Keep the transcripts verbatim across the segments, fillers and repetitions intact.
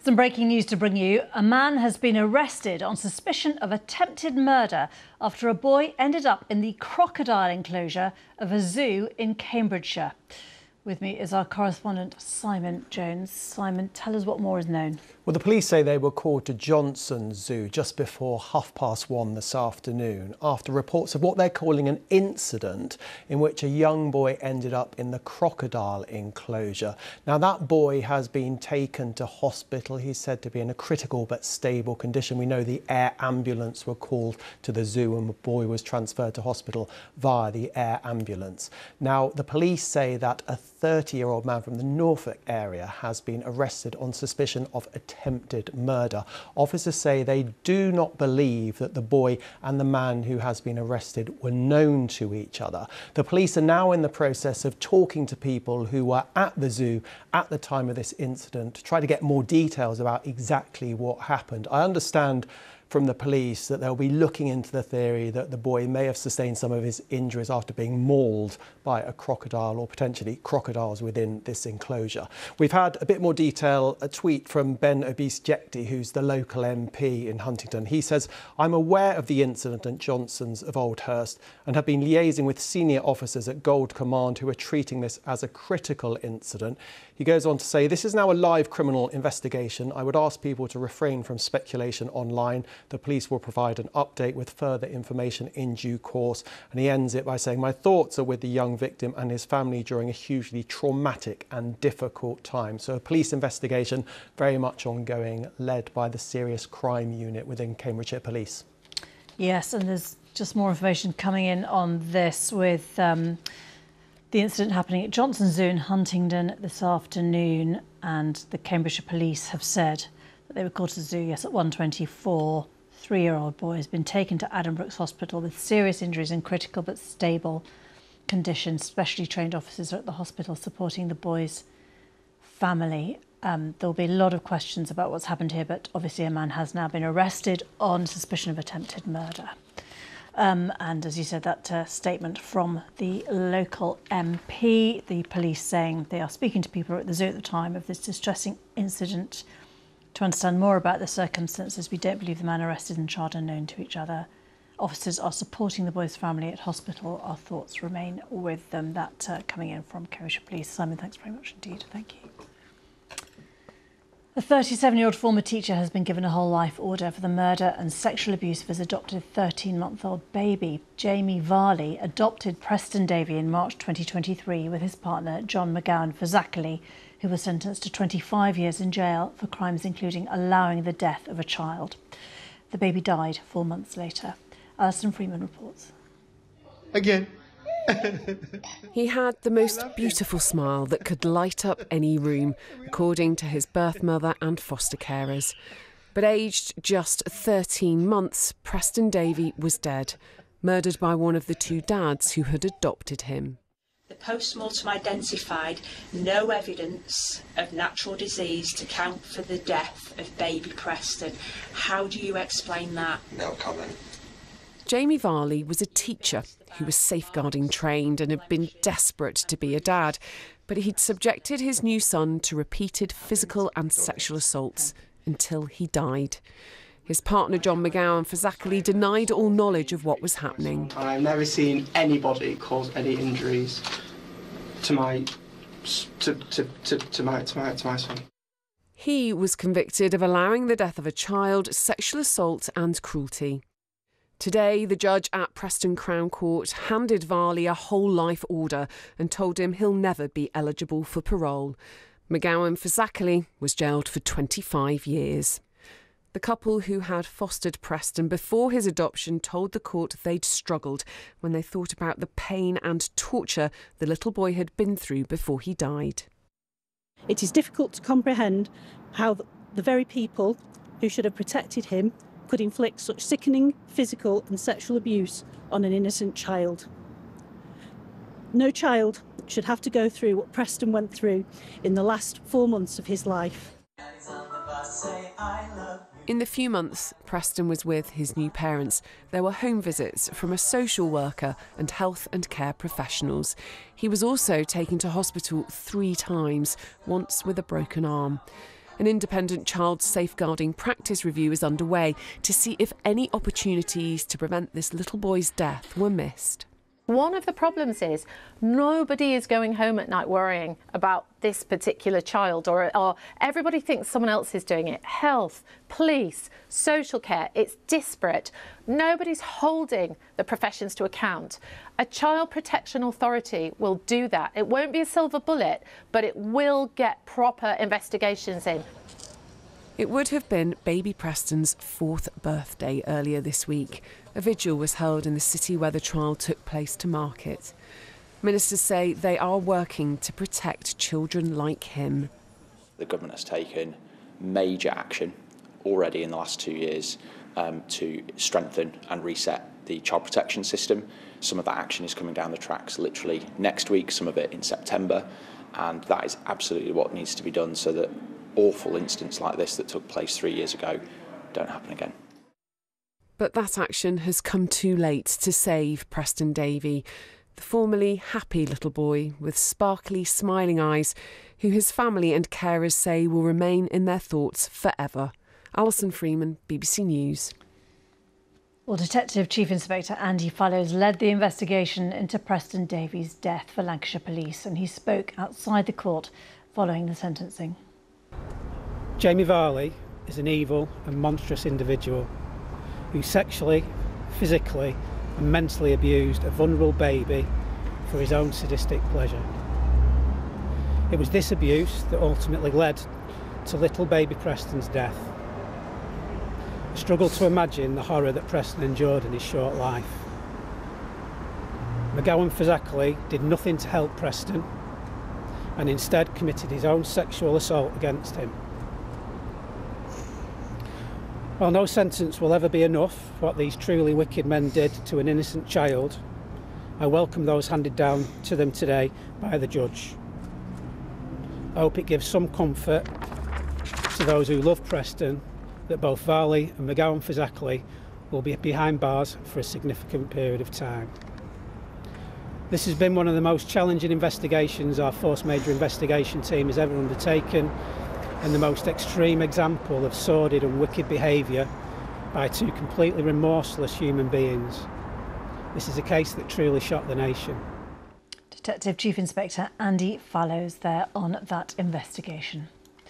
Some breaking news to bring you. A man has been arrested on suspicion of attempted murder after a boy ended up in the crocodile enclosure of a zoo in Cambridgeshire. With me is our correspondent Simon Jones. Simon, tell us what more is known. Well, the police say they were called to Johnston Zoo just before half past one this afternoon after reports of what they're calling an incident in which a young boy ended up in the crocodile enclosure. Now, that boy has been taken to hospital. He's said to be in a critical but stable condition. We know the air ambulance were called to the zoo and the boy was transferred to hospital via the air ambulance. Now, the police say that a thirty-year-old man from the Norfolk area has been arrested on suspicion of attempted murder. Officers say they do not believe that the boy and the man who has been arrested were known to each other. The police are now in the process of talking to people who were at the zoo at the time of this incident to try to get more details about exactly what happened. I understand from the police that they'll be looking into the theory that the boy may have sustained some of his injuries after being mauled by a crocodile or potentially crocodiles within this enclosure. We've had a bit more detail, a tweet from Ben Obiece-Jeckty, who's the local M P in Huntingdon. He says, "I'm aware of the incident at Johnston's of Oldhurst and have been liaising with senior officers at Gold Command who are treating this as a critical incident." He goes on to say, "This is now a live criminal investigation. I would ask people to refrain from speculation online. The police will provide an update with further information in due course." And he ends it by saying, "My thoughts are with the young victim and his family during a hugely traumatic and difficult time." So a police investigation very much ongoing, led by the Serious Crime Unit within Cambridgeshire Police. Yes, and there's just more information coming in on this with um, the incident happening at Johnston Zoo in Huntingdon this afternoon, and the Cambridgeshire Police have said that they were called to the zoo, yes, at one twenty-four. Three-year-old boy has been taken to Addenbrooke's Hospital with serious injuries and critical but stable conditions. Specially trained officers are at the hospital supporting the boy's family. Um, there'll be a lot of questions about what's happened here, but obviously a man has now been arrested on suspicion of attempted murder. Um, and as you said, that uh, statement from the local M P, the police saying they are speaking to people at the zoo at the time of this distressing incident to understand more about the circumstances. We don't believe the man arrested and charged are known to each other. Officers are supporting the boy's family at hospital. Our thoughts remain with them. That uh, coming in from Cambridgeshire Police. Simon, thanks very much indeed. Thank you. A thirty-seven-year-old former teacher has been given a whole life order for the murder and sexual abuse of his adopted thirteen-month-old baby. Jamie Varley adopted Preston Davey in March twenty twenty-three with his partner John McGowan Fazakerley, who was sentenced to twenty-five years in jail for crimes including allowing the death of a child. The baby died four months later. Alison Freeman reports. Again. He had the most beautiful smile that could light up any room, according to his birth mother and foster carers. But aged just thirteen months, Preston Davey was dead, murdered by one of the two dads who had adopted him. The post-mortem identified no evidence of natural disease to count for the death of baby Preston. How do you explain that? No comment. Jamie Varley was a teacher who was safeguarding trained and had been desperate to be a dad, but he'd subjected his new son to repeated physical and sexual assaults until he died. His partner John McGowan Fazakerley denied all knowledge of what was happening. I've never seen anybody cause any injuries to my to to to, to my to my to my son. He was convicted of allowing the death of a child, sexual assault and cruelty. Today, the judge at Preston Crown Court handed Varley a whole life order and told him he'll never be eligible for parole. McGowan Fazakerley was jailed for twenty-five years. The couple who had fostered Preston before his adoption told the court they'd struggled when they thought about the pain and torture the little boy had been through before he died. It is difficult to comprehend how the very people who should have protected him could inflict such sickening physical and sexual abuse on an innocent child. No child should have to go through what Preston went through in the last four months of his life. In the few months Preston was with his new parents, there were home visits from a social worker and health and care professionals. He was also taken to hospital three times, once with a broken arm. An independent child safeguarding practice review is underway to see if any opportunities to prevent this little boy's death were missed. One of the problems is nobody is going home at night worrying about this particular child, or, or everybody thinks someone else is doing it. Health, police, social care, it's disparate. Nobody's holding the professions to account. A child protection authority will do that. It won't be a silver bullet, but it will get proper investigations in. It would have been baby Preston's fourth birthday earlier this week. A vigil was held in the city where the trial took place to mark it. Ministers say they are working to protect children like him. The government has taken major action already in the last two years um, to strengthen and reset the child protection system. Some of that action is coming down the tracks literally next week, some of it in September, and that is absolutely what needs to be done so that awful incidents like this that took place three years ago don't happen again. But that action has come too late to save Preston Davey, the formerly happy little boy with sparkly, smiling eyes, who his family and carers say will remain in their thoughts forever. Alison Freeman, B B C News. Well, Detective Chief Inspector Andy Fallows led the investigation into Preston Davey's death for Lancashire Police, and he spoke outside the court following the sentencing. Jamie Varley is an evil and monstrous individual who sexually, physically and mentally abused a vulnerable baby for his own sadistic pleasure. It was this abuse that ultimately led to little baby Preston's death. I struggle to imagine the horror that Preston endured in his short life. McGowan Fazakerley did nothing to help Preston and instead committed his own sexual assault against him. While no sentence will ever be enough for what these truly wicked men did to an innocent child, I welcome those handed down to them today by the judge. I hope it gives some comfort to those who love Preston that both Varley and McGowan Fazakerley will be behind bars for a significant period of time. This has been one of the most challenging investigations our Force Major Investigation Team has ever undertaken, and the most extreme example of sordid and wicked behaviour by two completely remorseless human beings. This is a case that truly shocked the nation. Detective Chief Inspector Andy Fallows there on that investigation.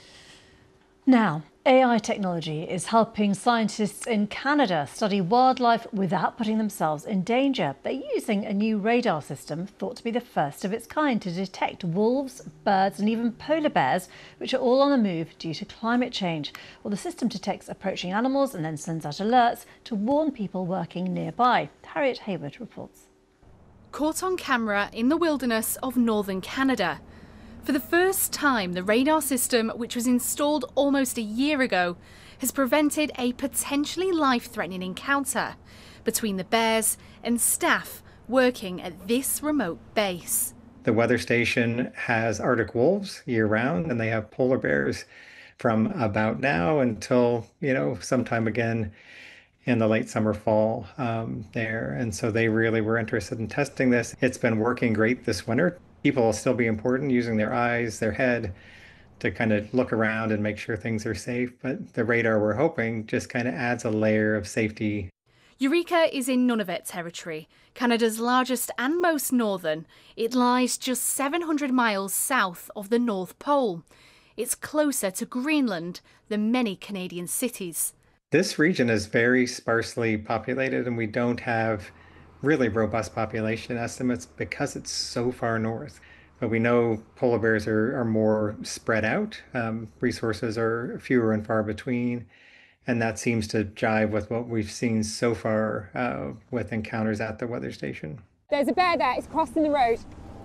Now, A I technology is helping scientists in Canada study wildlife without putting themselves in danger. They're using a new radar system thought to be the first of its kind to detect wolves, birds and even polar bears, which are all on the move due to climate change. Well, the system detects approaching animals and then sends out alerts to warn people working nearby. Harriet Hayward reports. Caught on camera in the wilderness of northern Canada. For the first time, the radar system, which was installed almost a year ago, has prevented a potentially life-threatening encounter between the bears and staff working at this remote base. The weather station has Arctic wolves year-round, and they have polar bears from about now until, you know, sometime again in the late summer, fall um, there. And so they really were interested in testing this. It's been working great this winter. People will still be important, using their eyes, their head, to kind of look around and make sure things are safe. But the radar, we're hoping, just kind of adds a layer of safety. Eureka is in Nunavut territory, Canada's largest and most northern. It lies just seven hundred miles south of the North Pole. It's closer to Greenland than many Canadian cities. This region is very sparsely populated, and we don't have really robust population estimates because it's so far north. But we know polar bears are, are more spread out. Um, resources are fewer and far between. And that seems to jive with what we've seen so far uh, with encounters at the weather station. There's a bear there, it's crossing the road.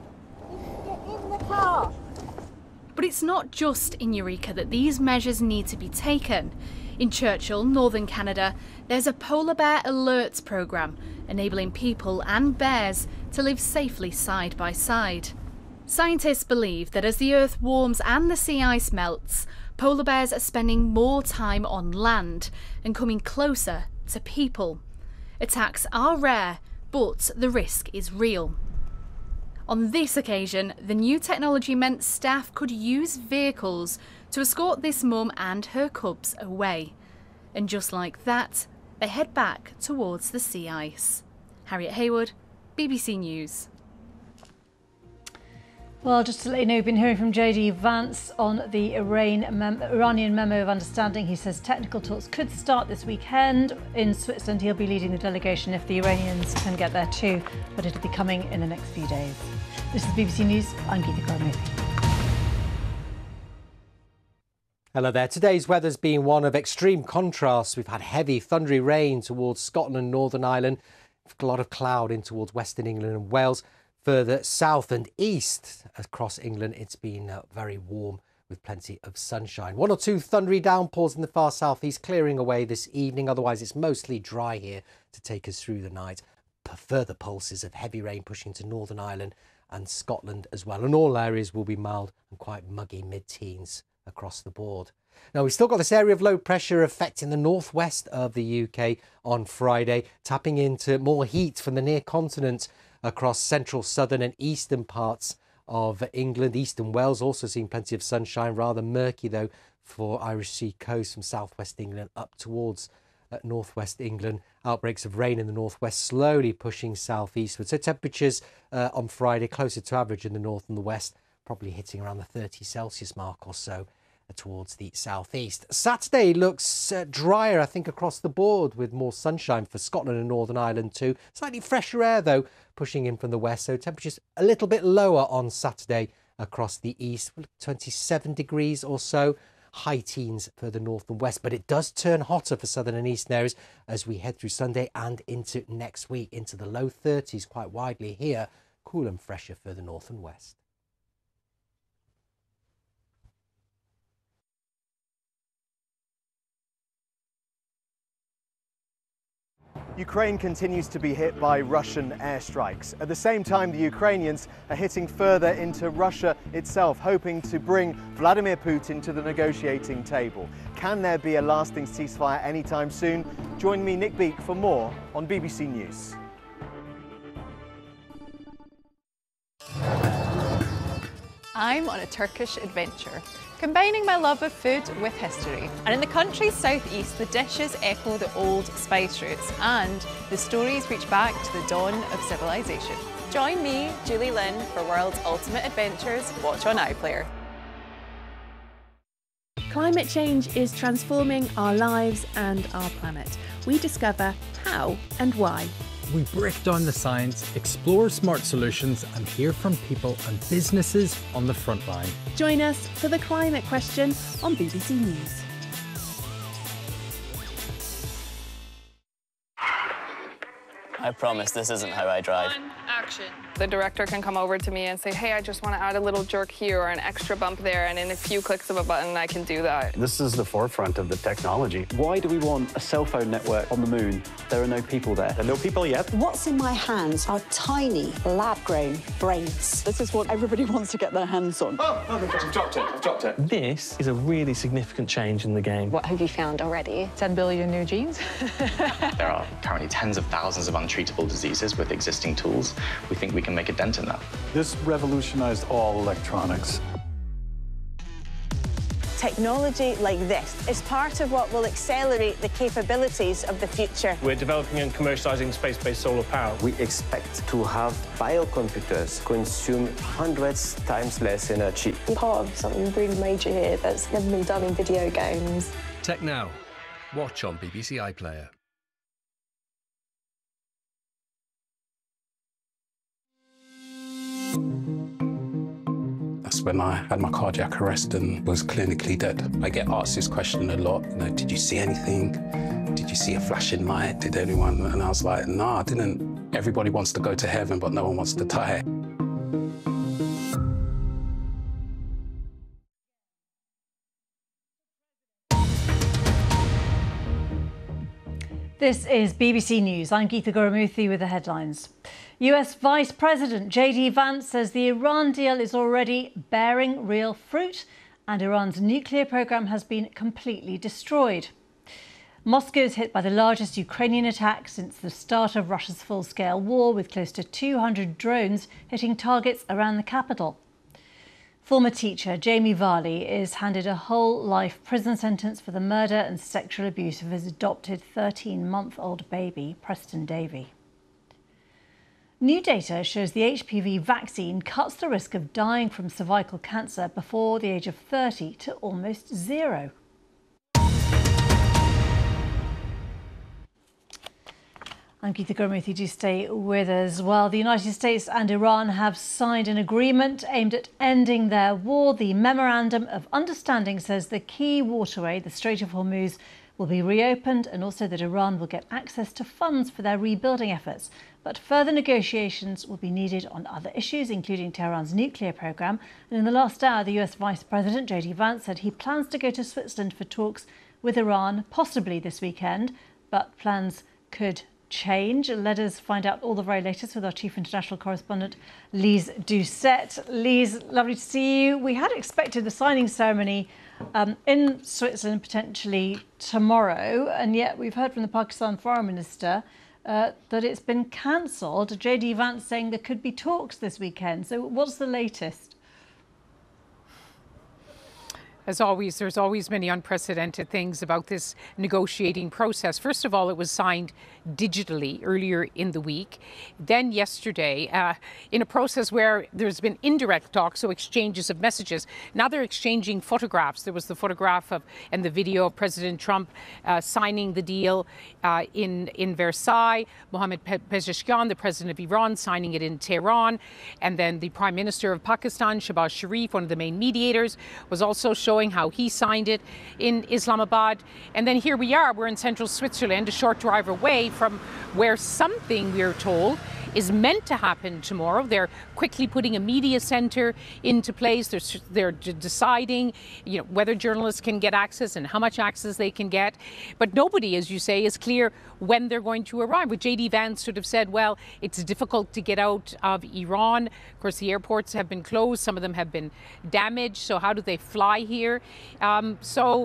Get in the car. But it's not just in Eureka that these measures need to be taken. In Churchill, northern Canada, there's a polar bear alerts programme enabling people and bears to live safely side by side. Scientists believe that as the earth warms and the sea ice melts, polar bears are spending more time on land and coming closer to people. Attacks are rare, but the risk is real. On this occasion, the new technology meant staff could use vehicles to escort this mum and her cubs away. And just like that, they head back towards the sea ice. Harriet Hayward, B B C News. Well, just to let you know, we've been hearing from J D Vance on the Iran mem Iranian Memo of Understanding. He says technical talks could start this weekend. In Switzerland, he'll be leading the delegation if the Iranians can get there too, but it'll be coming in the next few days. This is B B C News. I'm Geeta Gurmurthy. Hello there. Today's weather's been one of extreme contrasts. We've had heavy, thundery rain towards Scotland and Northern Ireland, a lot of cloud in towards Western England and Wales. Further south and east across England, it's been uh, very warm with plenty of sunshine. One or two thundery downpours in the far southeast clearing away this evening. Otherwise, it's mostly dry here to take us through the night. P further pulses of heavy rain pushing to Northern Ireland and Scotland as well. And all areas will be mild and quite muggy mid-teens across the board. Now, we've still got this area of low pressure affecting the northwest of the U K on Friday, tapping into more heat from the near continent across central, southern and eastern parts of England. Eastern Wales also seeing plenty of sunshine, rather murky though for Irish Sea coast from southwest England up towards uh, northwest England. Outbreaks of rain in the northwest slowly pushing southeastward. So temperatures uh, on Friday closer to average in the north and the west, probably hitting around the thirty Celsius mark or so towards the southeast. Saturday looks uh, drier, I think, across the board with more sunshine for Scotland and Northern Ireland too. Slightly fresher air though pushing in from the west, so temperatures a little bit lower on Saturday across the east, twenty-seven degrees or so. High teens further north and west, but it does turn hotter for southern and eastern areas as we head through Sunday and into next week, into the low thirties quite widely here. Cool and fresher further north and west. Ukraine continues to be hit by Russian airstrikes. At the same time, the Ukrainians are hitting further into Russia itself, hoping to bring Vladimir Putin to the negotiating table. Can there be a lasting ceasefire anytime soon? Join me, Nick Beake, for more on B B C News. I'm on a Turkish adventure, combining my love of food with history. And in the country's southeast, the dishes echo the old spice routes and the stories reach back to the dawn of civilization. Join me, Julie Lynn, for World's Ultimate Adventures. Watch on iPlayer. Climate change is transforming our lives and our planet. We discover how and why. We break down the science, explore smart solutions and hear from people and businesses on the front line. Join us for The Climate Question on B B C News. I promise this isn't how I drive. Action. The director can come over to me and say, hey, I just want to add a little jerk here or an extra bump there, and in a few clicks of a button, I can do that. This is the forefront of the technology. Why do we want a cell phone network on the moon? There are no people there. There are no people yet. What's in my hands are tiny, lab-grown brains. This is what everybody wants to get their hands on. Oh, oh I've dropped it, I've dropped it. This is a really significant change in the game. What have you found already? ten billion new genes? There are currently tens of thousands of untreatable diseases with existing tools. We think we can make a dent in that. This revolutionized all electronics. Technology like this is part of what will accelerate the capabilities of the future. We're developing and commercializing space-based solar power. We expect to have biocomputers consume hundreds times less energy. We're part of something really major here that's never been done in video games. Tech Now. Watch on B B C iPlayer. That's when I had my cardiac arrest and was clinically dead. I get asked this question a lot, you know, did you see anything? Did you see a flashing light? Did anyone? And I was like, no, I didn't. Everybody wants to go to heaven, but no one wants to die. This is B B C News. I'm Geeta Gurmurthy with the headlines. U S Vice President J D Vance says the Iran deal is already bearing real fruit and Iran's nuclear programme has been completely destroyed. Moscow is hit by the largest Ukrainian attack since the start of Russia's full-scale war, with close to two hundred drones hitting targets around the capital. Former teacher Jamie Varley is handed a whole life prison sentence for the murder and sexual abuse of his adopted thirteen-month-old baby, Preston Davey. New data shows the H P V vaccine cuts the risk of dying from cervical cancer before the age of thirty to almost zero. I'm Geetha Gurmurthy. Do stay with us. Well, the United States and Iran have signed an agreement aimed at ending their war. The Memorandum of Understanding says the key waterway, the Strait of Hormuz, will be reopened, and also that Iran will get access to funds for their rebuilding efforts. But further negotiations will be needed on other issues, including Tehran's nuclear programme. And in the last hour, the U S Vice President J D Vance said he plans to go to Switzerland for talks with Iran, possibly this weekend, but plans could change. Let us find out all the very latest with our chief international correspondent, Lise Doucette. Lise, lovely to see you. We had expected the signing ceremony um, in Switzerland potentially tomorrow, and yet we've heard from the Pakistan Foreign Minister uh, that it's been cancelled. J D Vance saying there could be talks this weekend. So what's the latest? As always, there's always many unprecedented things about this negotiating process. First of all, it was signed digitally earlier in the week. Then yesterday, uh, in a process where there's been indirect talk, so exchanges of messages. Now they're exchanging photographs. There was the photograph of and the video of President Trump uh, signing the deal uh, in, in Versailles, Mohammad Pezeshkian, the president of Iran, signing it in Tehran, and then the Prime Minister of Pakistan, Shehbaz Sharif, one of the main mediators, was also showing how he signed it in Islamabad. And then here we are, we're in central Switzerland, a short drive away from where something, we're told, is meant to happen tomorrow. They're quickly putting a media centre into place. They're, they're deciding, you know, whether journalists can get access and how much access they can get. But nobody, as you say, is clear when they're going to arrive. With J D Vance sort of said, well, it's difficult to get out of Iran. Of course, the airports have been closed. Some of them have been damaged. So how do they fly here? Um, so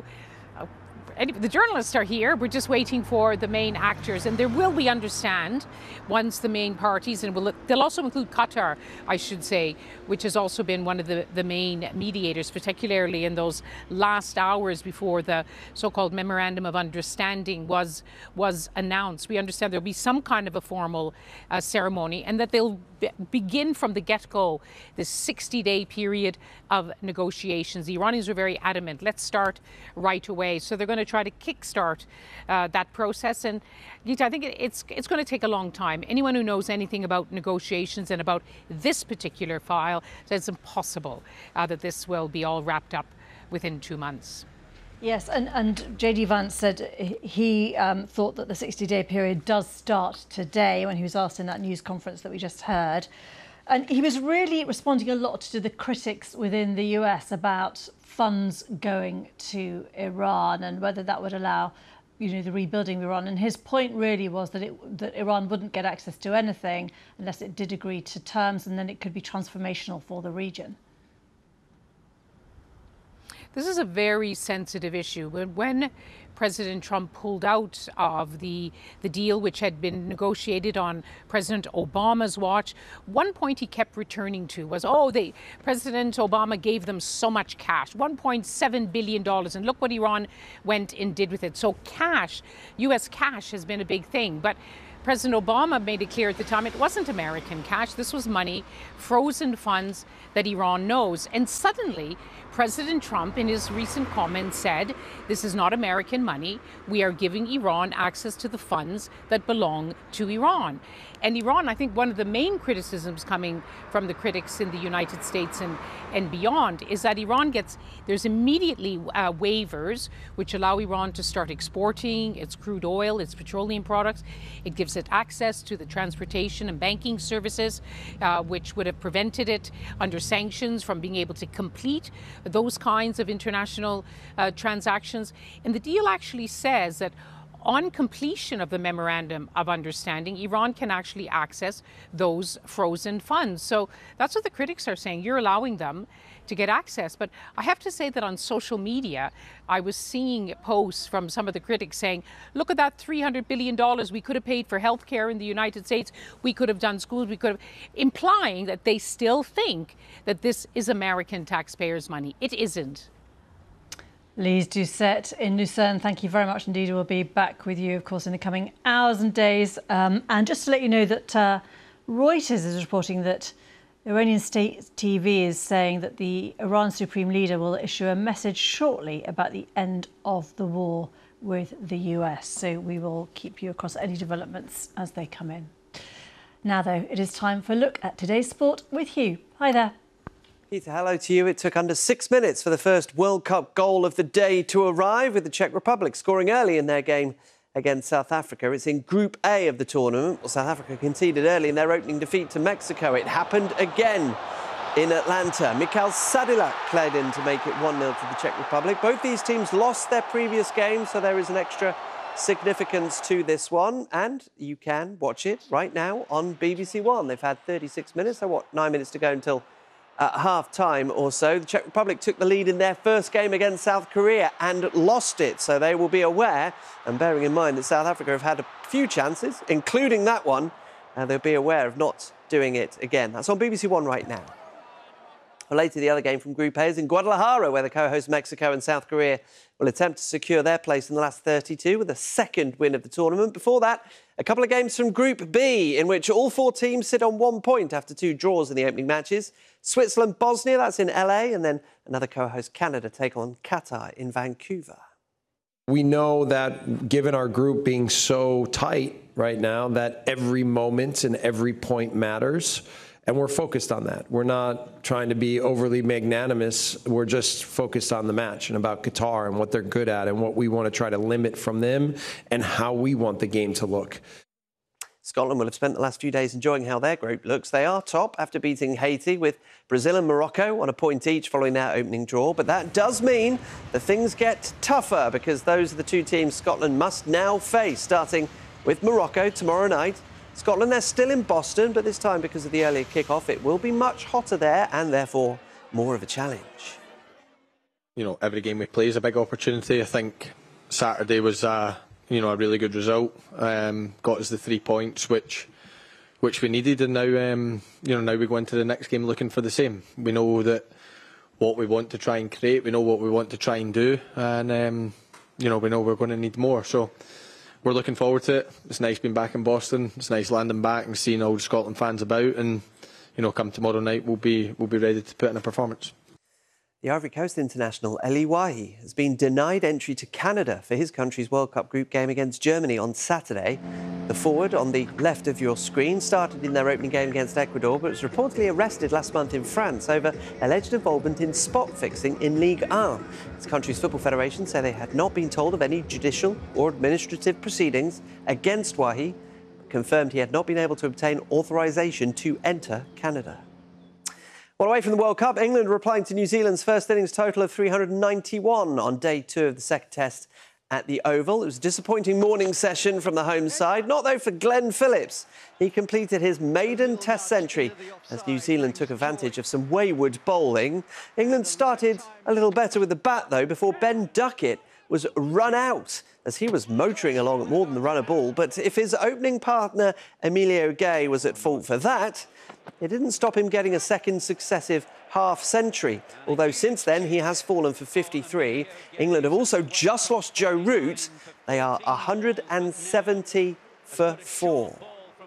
the journalists are here. We're just waiting for the main actors, and there will, we understand, once the main parties, and will, they'll also include Qatar, I should say, which has also been one of the, the main mediators, particularly in those last hours before the so-called Memorandum of Understanding was was announced. We understand there'll be some kind of a formal uh, ceremony, and that they'll be begin from the get-go this sixty-day period of negotiations. The Iranians are very adamant, let's start right away. So they're going to try to kickstart uh, that process. And Geetha, I think it, it's it's going to take a long time. Anyone who knows anything about negotiations and about this particular file says it's impossible uh, that this will be all wrapped up within two months. Yes, and, and J D Vance said he um, thought that the sixty-day period does start today when he was asked in that news conference that we just heard. And he was really responding a lot to the critics within the U S about funds going to Iran and whether that would allow, you know, the rebuilding of Iran. And his point really was that it, that Iran wouldn't get access to anything unless it did agree to terms, and then it could be transformational for the region. This is a very sensitive issue. When President Trump pulled out of the, the deal which had been negotiated on President Obama's watch, one point he kept returning to was, oh, they, President Obama gave them so much cash, one point seven billion dollars, and look what Iran went and did with it. So cash, U S cash has been a big thing. But President Obama made it clear at the time it wasn't American cash. This was money, frozen funds that Iran knows. And suddenly, President Trump, in his recent comments, said, this is not American money. We are giving Iran access to the funds that belong to Iran. And Iran, I think one of the main criticisms coming from the critics in the United States and, and beyond is that Iran gets, there's immediately uh, waivers which allow Iran to start exporting its crude oil, its petroleum products. It gives it access to the transportation and banking services, uh, which would have prevented it under sanctions from being able to complete those kinds of international uh, transactions. And the deal actually says that on completion of the Memorandum of Understanding, Iran can actually access those frozen funds. So that's what the critics are saying. You're allowing them to get access. But I have to say that on social media, I was seeing posts from some of the critics saying, look at that three hundred billion dollars we could have paid for healthcare in the United States. We could have done schools. We could have, implying that they still think that this is American taxpayers' money. It isn't. Lise Doucette in Lucerne, thank you very much indeed. We'll be back with you, of course, in the coming hours and days. Um, and just to let you know that uh, Reuters is reporting that Iranian state T V is saying that the Iran Supreme Leader will issue a message shortly about the end of the war with the U S. So we will keep you across any developments as they come in. Now, though, it is time for a look at today's sport with Hugh. Hi there. Peter, hello to you. It took under six minutes for the first World Cup goal of the day to arrive, with the Czech Republic scoring early in their game against South Africa. It's in Group A of the tournament. Well, South Africa conceded early in their opening defeat to Mexico. It happened again in Atlanta. Mikhail Sadilak played in to make it one nil to the Czech Republic. Both these teams lost their previous game, so there is an extra significance to this one. And you can watch it right now on B B C One. They've had thirty-six minutes, so what, nine minutes to go until at half-time or so. The Czech Republic took the lead in their first game against South Korea and lost it, so they will be aware, and bearing in mind that South Africa have had a few chances, including that one, and they'll be aware of not doing it again. That's on B B C One right now. Well, later, the other game from Group A is in Guadalajara, where the co-hosts Mexico and South Korea will attempt to secure their place in the last thirty-two with a second win of the tournament. Before that, a couple of games from Group B, in which all four teams sit on one point after two draws in the opening matches. Switzerland, Bosnia, that's in L A, and then another co-host, Canada, take on Qatar in Vancouver. We know that given our group being so tight right now, that every moment and every point matters. And we're focused on that. We're not trying to be overly magnanimous. We're just focused on the match and about Qatar and what they're good at and what we want to try to limit from them and how we want the game to look. Scotland will have spent the last few days enjoying how their group looks. They are top after beating Haiti, with Brazil and Morocco on a point each following their opening draw. But that does mean that things get tougher, because those are the two teams Scotland must now face, starting with Morocco tomorrow night. Scotland, they're still in Boston, but this time, because of the earlier kick-off, it will be much hotter there and therefore more of a challenge. You know, every game we play is a big opportunity. I think Saturday was, uh, you know, a really good result. Um, got us the three points, which which we needed, and now, um, you know, now we go into the next game looking for the same. We know that what we want to try and create, we know what we want to try and do, and um, you know, we know we're going to need more. So we're looking forward to it. It's nice being back in Boston. It's nice landing back and seeing all the Scotland fans about. And, you know, come tomorrow night, we'll be we'll be ready to put in a performance. The Ivory Coast international Eli Wahi has been denied entry to Canada for his country's World Cup group game against Germany on Saturday. The forward on the left of your screen started in their opening game against Ecuador, but was reportedly arrested last month in France over alleged involvement in spot fixing in Ligue one. His country's football federation say they had not been told of any judicial or administrative proceedings against Wahi, but confirmed he had not been able to obtain authorisation to enter Canada. Well, away from the World Cup, England replying to New Zealand's first innings total of three hundred ninety-one on day two of the second test at the Oval. It was a disappointing morning session from the home side. Not, though, for Glenn Phillips. He completed his maiden test century as New Zealand took advantage of some wayward bowling. England started a little better with the bat, though, before Ben Duckett was run out as he was motoring along at more than the run of ball. But if his opening partner, Emilio Gay, was at fault for that, it didn't stop him getting a second successive half-century, although since then he has fallen for fifty-three. England have also just lost Joe Root. They are one hundred seventy for four.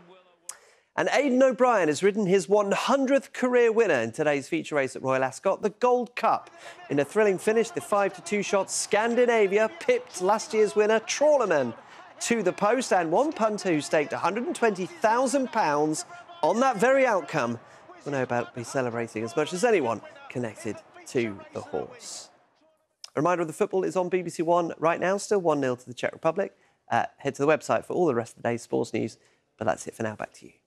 And Aidan O'Brien has ridden his one hundredth career winner in today's feature race at Royal Ascot, the Gold Cup. In a thrilling finish, the five to two shot Scandinavia pipped last year's winner, Trawlerman, to the post, and one punter who staked one hundred twenty thousand pounds on that very outcome will no doubt be celebrating as much as anyone connected to the horse. A reminder of the football is on B B C One right now, still one nil to the Czech Republic. Uh, head to the website for all the rest of the day's sports news, but that's it for now. Back to you.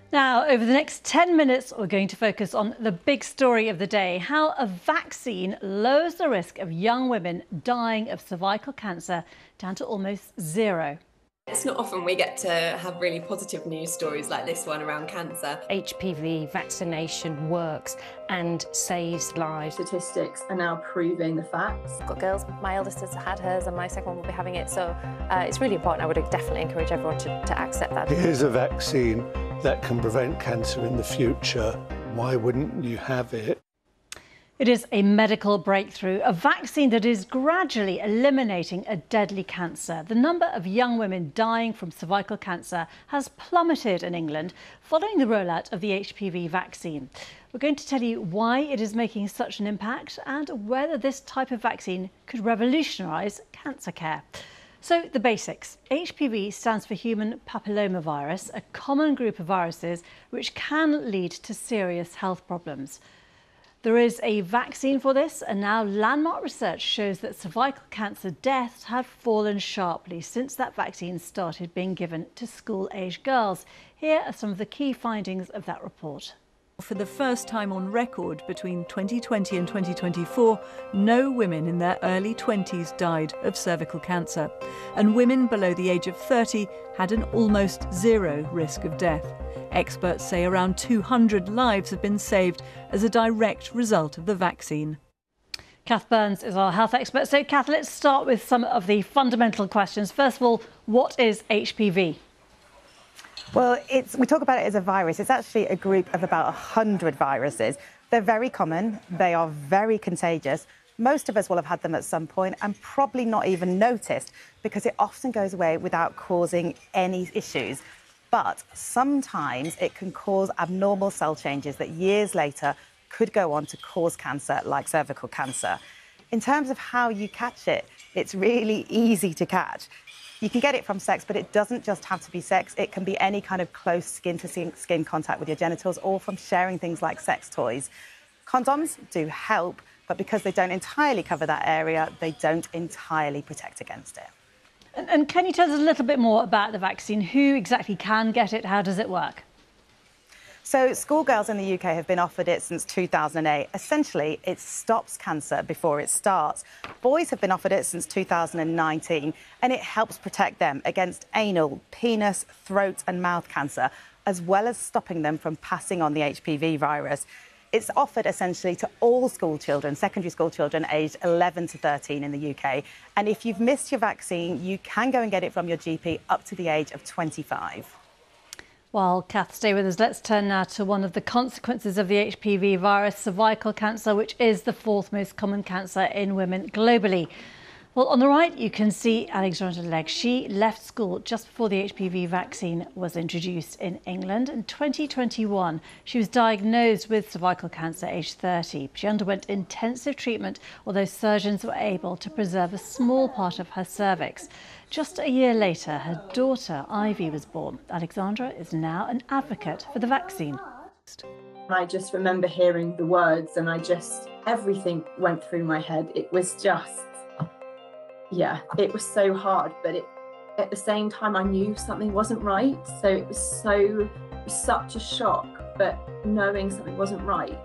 Now, over the next ten minutes, we're going to focus on the big story of the day, how a vaccine lowers the risk of young women dying of cervical cancer down to almost zero. It's not often we get to have really positive news stories like this one around cancer. H P V vaccination works and saves lives. Statistics are now proving the facts. I've got girls, my eldest has had hers and my second one will be having it, so uh, it's really important. I would definitely encourage everyone to, to accept that. Here's a vaccine that can prevent cancer in the future. Why wouldn't you have it? It is a medical breakthrough, a vaccine that is gradually eliminating a deadly cancer. The number of young women dying from cervical cancer has plummeted in England following the rollout of the H P V vaccine. We're going to tell you why it is making such an impact and whether this type of vaccine could revolutionise cancer care. So, the basics. H P V stands for human papillomavirus, a common group of viruses which can lead to serious health problems. There is a vaccine for this, and now landmark research shows that cervical cancer deaths have fallen sharply since that vaccine started being given to school-aged girls. Here are some of the key findings of that report. For the first time on record between twenty twenty and twenty twenty-four, no women in their early twenties died of cervical cancer, and women below the age of thirty had an almost zero risk of death. Experts say around two hundred lives have been saved as a direct result of the vaccine. Kath Burns is our health expert. So, Kath, let's start with some of the fundamental questions. First of all, what is H P V? Well, it's, we talk about it as a virus. It's actually a group of about one hundred viruses. They're very common. They are very contagious. Most of us will have had them at some point and probably not even noticed because it often goes away without causing any issues. But sometimes it can cause abnormal cell changes that years later could go on to cause cancer, like cervical cancer. In terms of how you catch it, it's really easy to catch. You can get it from sex, but it doesn't just have to be sex. It can be any kind of close skin-to-skin contact with your genitals or from sharing things like sex toys. Condoms do help, but because they don't entirely cover that area, they don't entirely protect against it. And, and can you tell us a little bit more about the vaccine? Who exactly can get it? How does it work? So schoolgirls in the U K have been offered it since two thousand eight. Essentially, it stops cancer before it starts. Boys have been offered it since two thousand nineteen, and it helps protect them against anal, penis, throat and mouth cancer, as well as stopping them from passing on the H P V virus. It's offered essentially to all school children, secondary school children aged eleven to thirteen in the U K. And if you've missed your vaccine, you can go and get it from your G P up to the age of twenty-five. While Kath, stay with us, let's turn now to one of the consequences of the H P V virus, cervical cancer, which is the fourth most common cancer in women globally. Well, on the right, you can see Alexandra Legge. She left school just before the H P V vaccine was introduced in England. In twenty twenty-one, she was diagnosed with cervical cancer aged thirty. She underwent intensive treatment, although surgeons were able to preserve a small part of her cervix. Just a year later, her daughter, Ivy, was born. Alexandra is now an advocate for the vaccine. I just remember hearing the words and I just, everything went through my head. It was just, yeah, it was so hard, but it, at the same time, I knew something wasn't right. So it was so, it was such a shock, but knowing something wasn't right,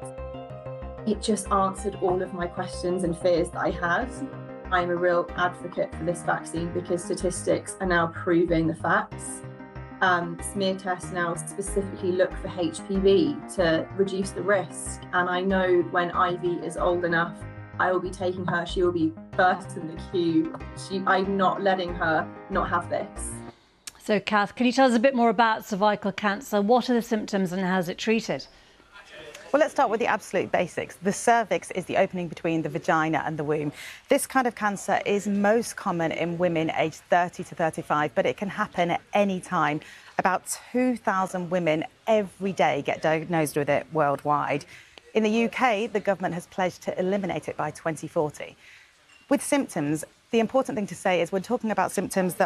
it just answered all of my questions and fears that I had. I'm a real advocate for this vaccine because statistics are now proving the facts. Um, smear tests now specifically look for H P V to reduce the risk. And I know when Ivy is old enough, I will be taking her, she will be first in the queue. She, I'm not letting her not have this. So, Kath, can you tell us a bit more about cervical cancer? What are the symptoms and how is it treated? Well, let's start with the absolute basics. The cervix is the opening between the vagina and the womb. This kind of cancer is most common in women aged thirty to thirty-five, but it can happen at any time. About two thousand women every day get diagnosed with it worldwide. In the U K, the government has pledged to eliminate it by twenty forty. With symptoms, the important thing to say is we're talking about symptoms that